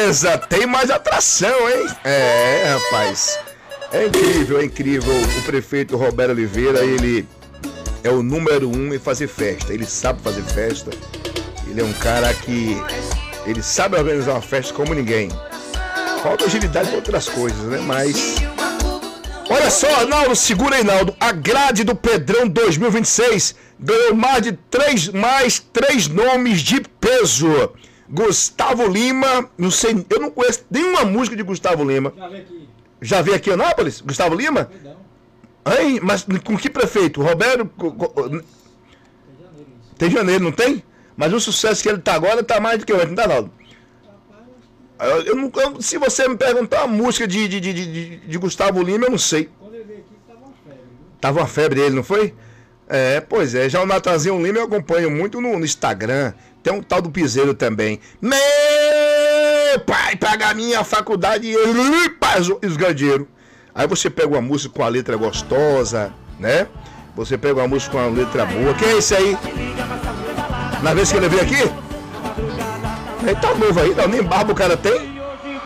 beleza, tem mais atração, hein? É, rapaz. É incrível, é incrível. O prefeito Roberto Oliveira, ele é o número 1 em fazer festa. Ele sabe fazer festa. Ele é um cara que... ele sabe organizar uma festa como ninguém. Falta agilidade para outras coisas, né? Mas... olha só, Arnaldo, segura aí, Arnaldo. A grade do Pedrão 2026 ganhou mais três nomes de peso. Gustavo Lima, não sei, eu não conheço nenhuma música de Gustavo Lima. Já veio aqui. Já veio aqui em Anápolis? Gustavo Lima? Perdão. Hein? Mas com que prefeito? Roberto? Tem janeiro, não tem? Mas o sucesso que ele tá agora tá mais do que ontem, não tá, Arnaldo? Se você me perguntar a música de Gustavo Lima, eu não sei. Quando ele veio aqui, tava uma febre. Viu? Tava uma febre dele, não foi? É, pois é. Já o Natanzinho Lima eu acompanho muito no Instagram. Tem um tal do Piseiro também. Meu pai paga a minha faculdade e esgadeiro. Aí você pega uma música com a letra gostosa, né? Você pega uma música com a letra boa. Quem é esse aí? Na vez que ele veio aqui? Ele tá novo aí, nem barba o cara tem.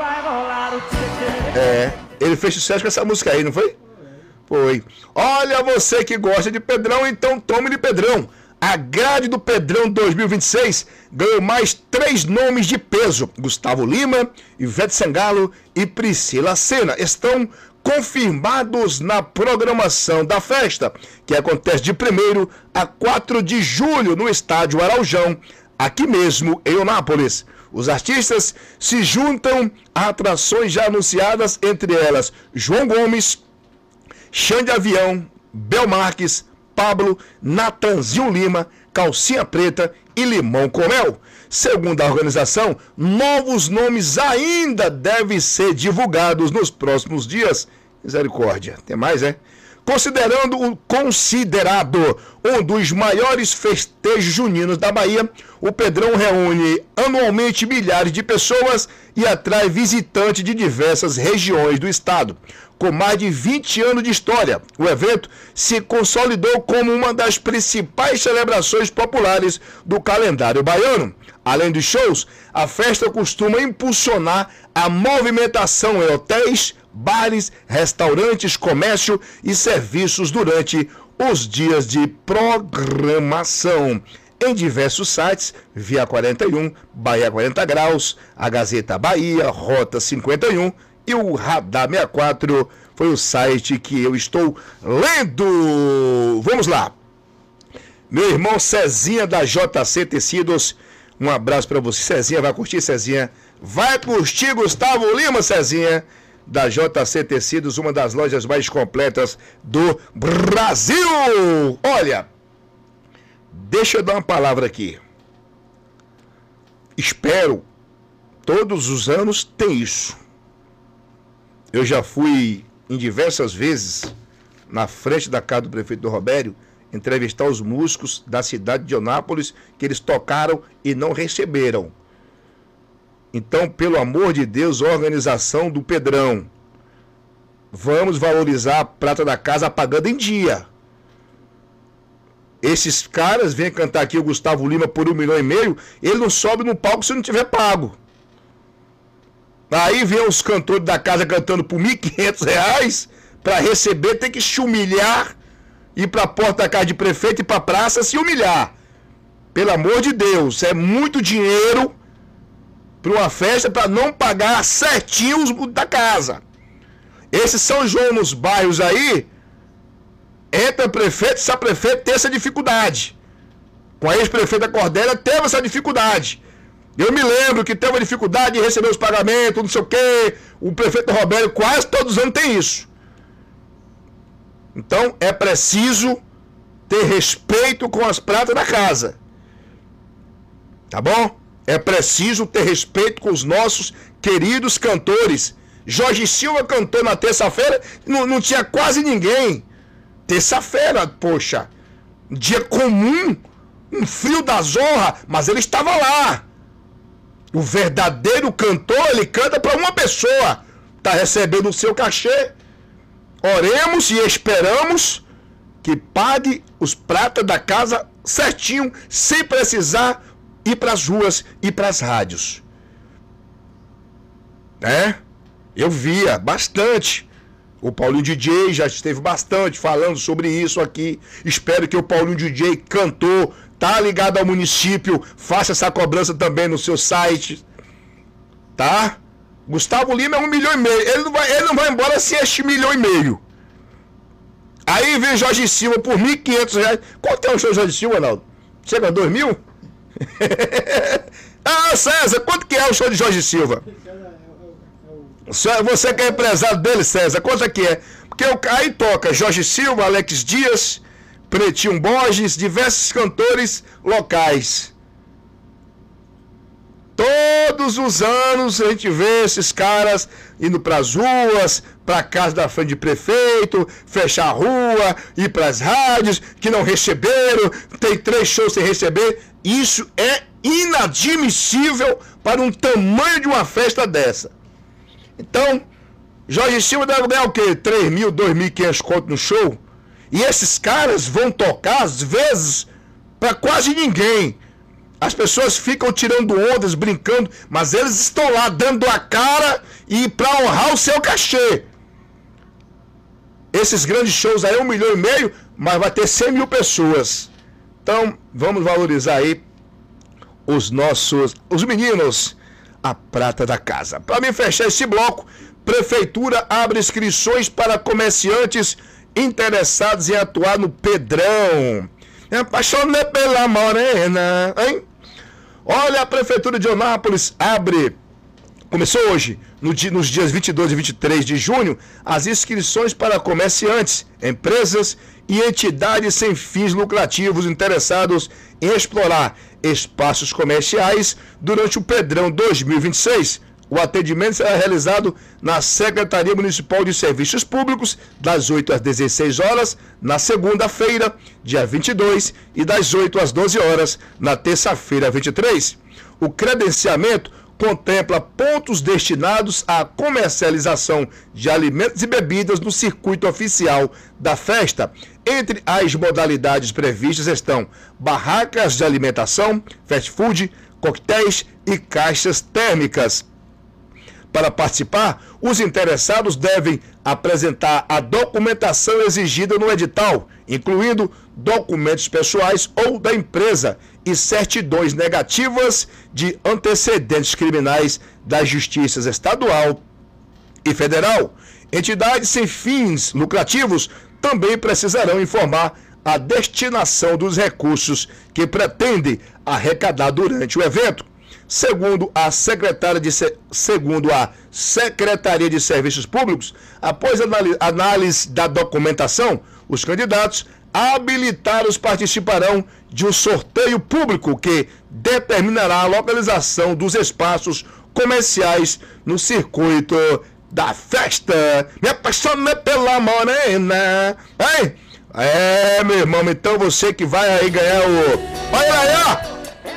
É, ele fez sucesso com essa música aí, não foi? Foi. Olha, você que gosta de Pedrão, então tome de Pedrão. A grade do Pedrão 2026 ganhou mais 3 nomes de peso. Gustavo Lima, Ivete Sangalo e Priscila Senna estão confirmados na programação da festa, que acontece de 1º a 4 de julho no estádio Araujão, aqui mesmo em Anápolis. Os artistas se juntam a atrações já anunciadas, entre elas João Gomes, Xande Avião, Bel Marques, Pablo, Natanzinho Lima, Calcinha Preta e Limão com Mel. Segundo a organização, novos nomes ainda devem ser divulgados nos próximos dias. Misericórdia, tem mais, é? Considerado um dos maiores festejos juninos da Bahia, o Pedrão reúne anualmente milhares de pessoas e atrai visitantes de diversas regiões do estado. Com mais de 20 anos de história, o evento se consolidou como uma das principais celebrações populares do calendário baiano. Além dos shows, a festa costuma impulsionar a movimentação em hotéis, bares, restaurantes, comércio e serviços durante os dias de programação. Em diversos sites, Via 41, Bahia 40 Graus, a Gazeta Bahia, Rota 51 e o Radar 64 foi o site que eu estou lendo. Vamos lá. Meu irmão Cezinha da JC Tecidos, um abraço para você. Cezinha, vai curtir, Cezinha? Vai curtir, Gustavo Lima, Cezinha, da JC Tecidos, uma das lojas mais completas do Brasil. Olha, deixa eu dar uma palavra aqui. Espero, todos os anos tem isso. Eu já fui em diversas vezes na frente da casa do prefeito do Robério entrevistar os músicos da cidade de Anápolis que eles tocaram e não receberam. Então, pelo amor de Deus, organização do Pedrão, vamos valorizar a prata da casa pagando em dia. Esses caras vêm cantar aqui o Gustavo Lima por 1,5 milhão, ele não sobe no palco se não tiver pago. Aí vem os cantores da casa cantando por R$ 1.500 para receber, tem que se humilhar, ir para a porta da casa de prefeito e para a praça se humilhar. Pelo amor de Deus, é muito dinheiro para uma festa para não pagar certinho os da casa. Esse São João nos bairros aí, entra prefeito, essa prefeito tem essa dificuldade. Com a ex-prefeita Cordélia teve essa dificuldade. Eu me lembro que teve uma dificuldade de receber os pagamentos, não sei o quê. O prefeito Roberto quase todos os anos tem isso. Então é preciso ter respeito com as pratas da casa. Tá bom? É preciso ter respeito com os nossos queridos cantores. Jorge Silva cantou na terça-feira, não tinha quase ninguém. Terça-feira, poxa, dia comum, um frio da zorra, mas ele estava lá. O verdadeiro cantor, ele canta para uma pessoa, está recebendo o seu cachê. Oremos e esperamos que pague os pratas da casa certinho, sem precisar ir para as ruas e para as rádios. né? Eu via bastante. O Paulinho DJ já esteve bastante falando sobre isso aqui. Espero que o Paulinho DJ, cantor, tá ligado ao município, faça essa cobrança também no seu site, tá? Gustavo Lima é 1,5 milhão. Ele não vai embora sem este 1,5 milhão. Aí vem Jorge Silva por R$1.500. Quanto é o show de Jorge Silva, Arnaldo? Chega a 2 mil? Ah, César, quanto que é o show de Jorge Silva? Você que é empresário dele, César, quanto é que é? Porque aí toca Jorge Silva, Alex Dias, Pretinho Borges, diversos cantores locais. Todos os anos a gente vê esses caras indo pras ruas, pra casa da frente de prefeito, fechar a rua, ir pras rádios que não receberam, tem 3 shows sem receber. Isso é inadmissível para um tamanho de uma festa dessa. Então, Jorge Silva deve ganhar o quê? 3 mil, 2.500 conto no show? E esses caras vão tocar, às vezes, para quase ninguém. As pessoas ficam tirando ondas, brincando, mas eles estão lá dando a cara e para honrar o seu cachê. Esses grandes shows aí, 1,5 milhão, mas vai ter 100 mil pessoas. Então, vamos valorizar aí os meninos, a prata da casa. Para mim fechar esse bloco, Prefeitura abre inscrições para comerciantes interessados em atuar no Pedrão. Me apaixonei pela morena, hein? Olha, a Prefeitura de Eunápolis começou hoje, nos dias 22 e 23 de junho, as inscrições para comerciantes, empresas e entidades sem fins lucrativos interessados em explorar espaços comerciais durante o Pedrão 2026. O atendimento será realizado na Secretaria Municipal de Serviços Públicos, das 8 às 16 horas, na segunda-feira, dia 22, e das 8 às 12 horas, na terça-feira, 23. O credenciamento contempla pontos destinados à comercialização de alimentos e bebidas no circuito oficial da festa. Entre as modalidades previstas estão barracas de alimentação, fast food, coquetéis e caixas térmicas. Para participar, os interessados devem apresentar a documentação exigida no edital, incluindo documentos pessoais ou da empresa e certidões negativas de antecedentes criminais das justiças estadual e federal. Entidades sem fins lucrativos também precisarão informar a destinação dos recursos que pretendem arrecadar durante o evento. Segundo a Secretaria de Serviços Públicos, após análise da documentação, os candidatos habilitados participarão de um sorteio público que determinará a localização dos espaços comerciais no circuito da festa. Me apaixonei pela morena. Hein? É, meu irmão, então você que vai aí ganhar o... Olha aí, ó!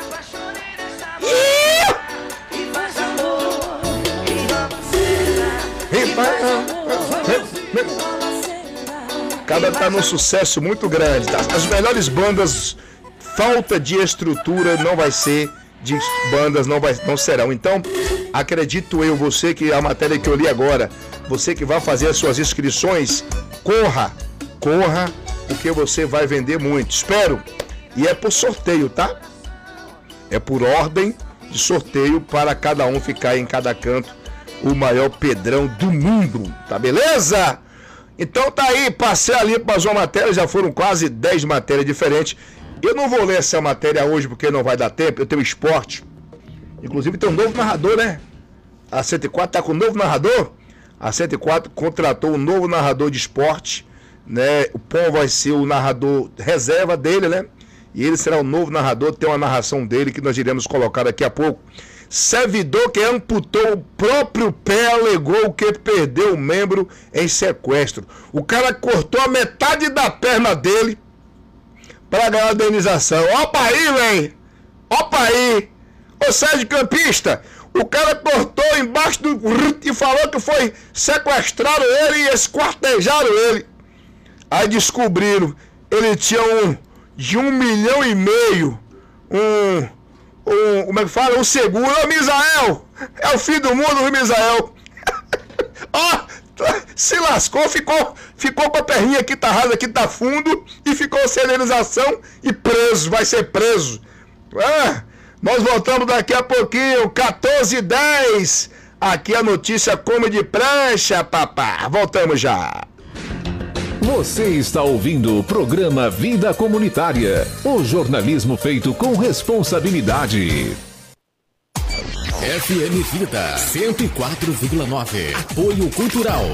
Cada tá num sucesso muito grande. As melhores bandas, falta de estrutura não vai ser, de bandas não serão. Então, acredito eu, você que a matéria que eu li agora, você que vai fazer as suas inscrições, corra, porque você vai vender muito. Espero. E é por sorteio, tá? É por ordem de sorteio para cada um ficar em cada canto o maior Pedrão do mundo, tá beleza? Então tá aí, passei ali para uma matéria, já foram quase 10 matérias diferentes. Eu não vou ler essa matéria hoje porque não vai dar tempo, eu tenho esporte. Inclusive tem um novo narrador, né? A 104 tá com um novo narrador. A 104 contratou um novo narrador de esporte, né? O Pom vai ser o narrador reserva dele, né? E ele será o novo narrador, tem uma narração dele que nós iremos colocar daqui a pouco. Servidor que amputou o próprio pé alegou que perdeu o membro em sequestro. O cara cortou a metade da perna dele para ganhar a indenização. Opa aí, velho! Opa aí! Ô Sérgio Campista, o cara cortou embaixo do... e falou que foi sequestraram ele e esquartejaram ele. Aí descobriram, ele tinha de 1,5 milhão, como é que fala? Um seguro. Ô, Misael! É o fim do mundo, Misael! Ó, se lascou, ficou com a perninha aqui tá rasa, aqui tá fundo, e ficou sem indenização e preso, vai ser preso. Nós voltamos daqui a pouquinho, 14h10. Aqui a notícia come de prancha, papá. Voltamos já. Você está ouvindo o programa Vida Comunitária, o jornalismo feito com responsabilidade. FM Vida 104,9. Apoio Cultural.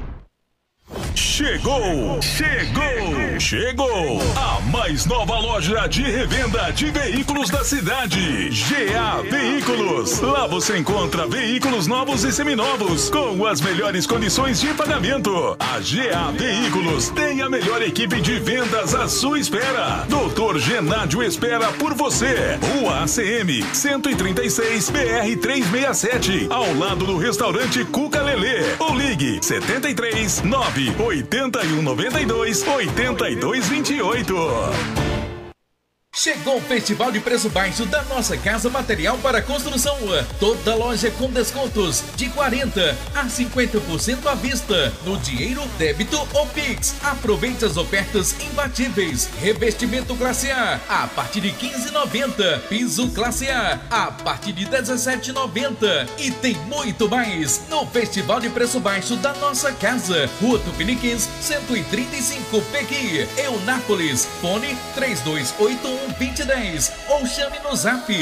Chegou! A mais nova loja de revenda de veículos da cidade, GA Veículos. Lá você encontra veículos novos e seminovos com as melhores condições de pagamento. A GA Veículos tem a melhor equipe de vendas à sua espera. Doutor Genádio espera por você. Rua ACM 136 BR 367, ao lado do restaurante Cuca Lelê. Ou ligue 73 9 81 92 82 28. Chegou o Festival de Preço Baixo da Nossa Casa Material para Construção. Toda loja com descontos de 40% a 50% à vista, no dinheiro, débito ou Pix. Aproveite as ofertas imbatíveis. Revestimento classe A partir de R$ 15,90. Piso classe A partir de R$ 17,90. E tem muito mais no Festival de Preço Baixo da Nossa Casa. Rua Tupiniquins, 135 Pequi, Eunápolis. Fone 3281 2010 ou chame no zap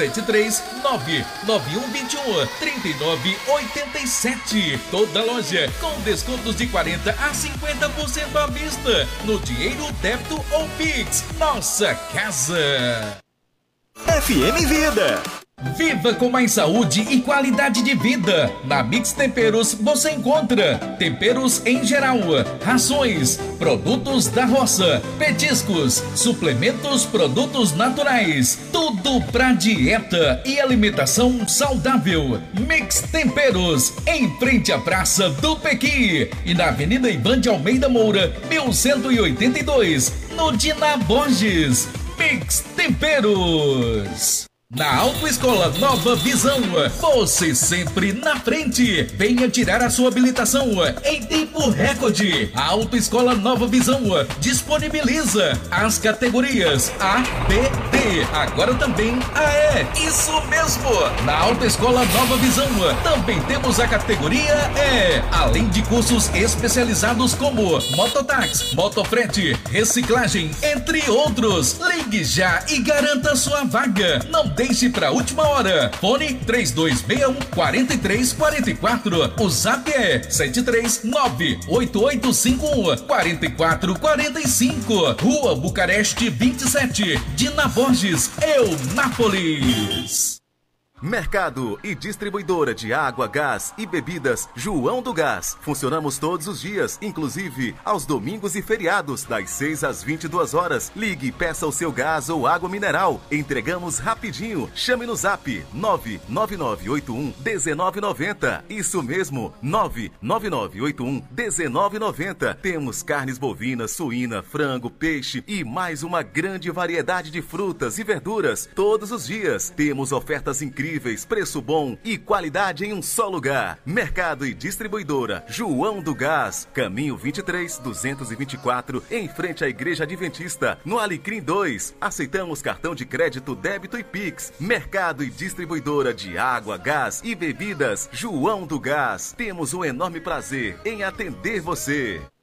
73991213987. Toda loja com descontos de 40% a 50% à vista, no dinheiro, débito ou Pix. Nossa Casa. FM Vida. Viva com mais saúde e qualidade de vida. Na Mix Temperos você encontra temperos em geral, rações, produtos da roça, petiscos, suplementos, produtos naturais, tudo pra dieta e alimentação saudável. Mix Temperos, em frente à Praça do Pequi e na Avenida Ivan de Almeida Moura, 1182, no Dina Borges. Mix Temperos. Na Autoescola Nova Visão, você sempre na frente. Venha tirar a sua habilitação em tempo recorde. A Autoescola Nova Visão disponibiliza as categorias A, B, D, agora também AE. Isso mesmo! Na Autoescola Nova Visão também temos a categoria E, além de cursos especializados como mototáxi, motofrete, reciclagem, entre outros. Ligue já e garanta sua vaga. Não deixe para a última hora. Fone 3261-4344. O zap é 7398851-4445. Rua Bucareste 27, Dina Borges, Eunápolis. Mercado e distribuidora de água, gás e bebidas João do Gás. Funcionamos todos os dias, inclusive aos domingos e feriados, das 6 às 22 horas. Ligue e peça o seu gás ou água mineral. Entregamos rapidinho. Chame no zap 99981-1990. Isso mesmo, 99981-1990. Temos carnes bovinas, suína, frango, peixe e mais uma grande variedade de frutas e verduras todos os dias. Temos ofertas incríveis, preço bom e qualidade em um só lugar. Mercado e distribuidora João do Gás, caminho 23-224, em frente à Igreja Adventista, no Alecrim 2. Aceitamos cartão de crédito, débito e Pix. Mercado e distribuidora de água, gás e bebidas João do Gás. Temos um enorme prazer em atender você.